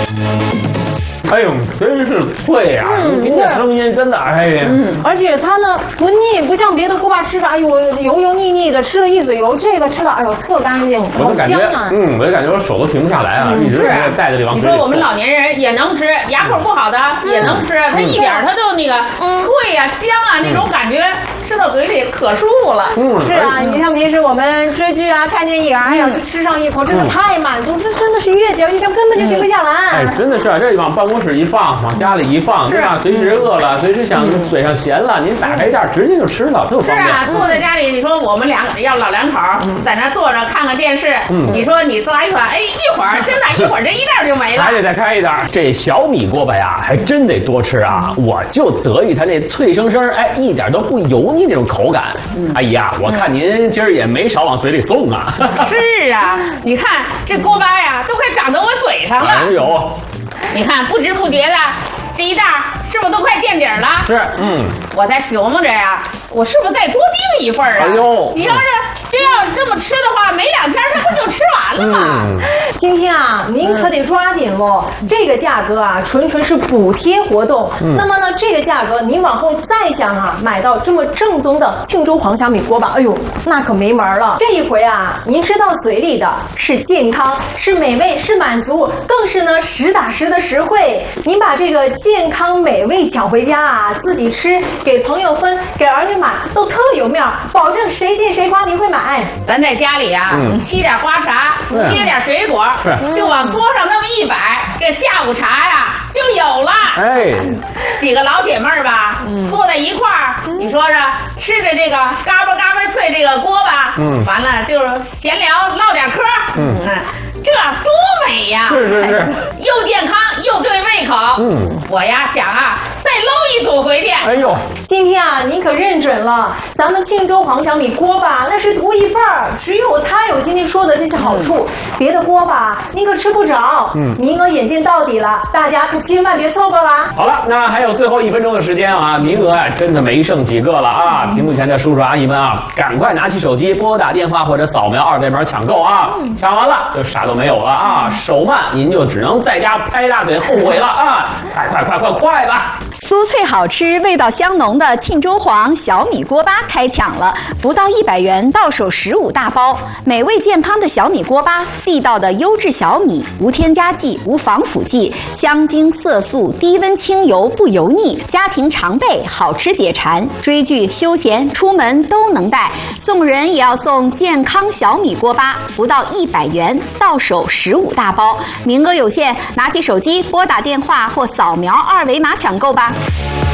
哎呦，真是脆呀！您这声音真的，哎呀， 而且它呢不腻，不像别的锅巴吃法，哎呦油腻腻的，吃了一嘴油，这个吃的哎呦特干净，好香啊！ 我就感觉我手都停不下来啊，一直带着这往嘴里。 你说我们老年人也能吃，牙口不好的也能吃，它一点它就那个脆呀、香啊那种感觉，吃到嘴里可舒服了。 是啊，你像平时我们追剧啊、看电影，哎呀，吃上一口，真的太满足，这真的是越嚼越香，根本就停不下来。 哎，真的是啊，这往办公室一放，往家里一放，对吧？随时饿了，随时想嘴上咸了，您打开一袋直接就吃了，特方便。 是啊，坐在家里，你说我们老两口在那坐着看看电视，你说你抓一会儿，哎，一会儿真的，一会儿这一袋就没了。 还得再开一袋。 这小米锅巴呀，还真得多吃啊！我就得意它那脆生生，哎，一点都不油腻那种口感。阿姨啊，我看您今儿也没少往嘴里送啊。 是啊，你看这锅巴呀，都快长到我嘴上了。 哎呦， 你看不知不觉的，这一袋是不是都快见底了？ 是， 我在琢磨着呀，我是不是再多订一份啊？ 哎呦， 你要是这么吃的话，没2天它不就吃完了吗？ 今天啊，您可得抓紧喽！这个价格啊，纯是补贴活动。那么呢，这个价格您往后再想啊，买到这么正宗的庆州黄小米锅巴，哎呦，那可没门了！这一回啊，您吃到嘴里的是健康，是美味，是满足，更是呢实打实的实惠。您把这个健康美味抢回家啊，自己吃，给朋友分，给儿女买，都特有面，保证谁见谁夸您会买。 咱在家里啊，沏点花茶，切点水果，就往桌上那么一摆，这下午茶呀就有了。 哎， 几个老姐妹儿吧，坐在一块儿，你说说，吃着这个嘎巴嘎巴脆这个锅巴，完了就是闲聊唠点嗑，这多美呀！ 是， 又健康又对胃口。我呀想啊，再搂一组回去。 哎呦， 今天啊，您可认准了，咱们庆州黄小米锅巴那是独一份儿，只有它有今天说的这些好处，别的锅巴您可吃不着。名额眼见到底了，大家可千万别错过啦！ 好了，那还有最后1分钟的时间啊，名额呀真的没剩几个了啊！屏幕前的叔叔阿姨们啊，赶快拿起手机拨打电话或者扫描2维码抢购啊！抢完了就啥都没有了啊！手慢您就只能在家拍大腿后悔了啊！快吧！ 酥脆好吃、味道香浓的庆州黄小米锅巴开抢了，不到100元到手15大包，美味健康的小米锅巴，地道的优质小米，无添加剂、无防腐剂，香精色素，低温清油，不油腻，家庭常备，好吃解馋，追剧、休闲、出门都能带。送人也要送健康小米锅巴，不到100元到手15大包，名额有限，拿起手机拨打电话或扫描2维码抢购吧。